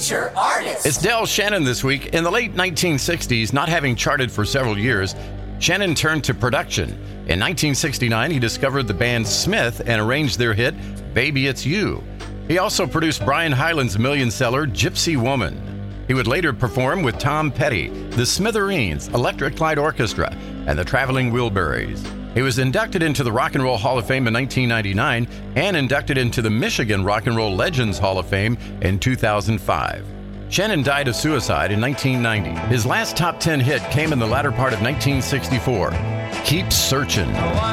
Feature Artist. It's Del Shannon this week. In the late 1960s, not having charted for several years, Shannon turned to production. In 1969, he discovered the band Smith and arranged their hit, Baby It's You. He also produced Brian Hyland's million-seller, Gypsy Woman. He would later perform with Tom Petty, the Smithereens, Electric Light Orchestra, and the Traveling Wilburys. He was inducted into the Rock and Roll Hall of Fame in 1999 and inducted into the Michigan Rock and Roll Legends Hall of Fame in 2005. Shannon died of suicide in 1990. His last top 10 hit came in the latter part of 1964, Keep Searching.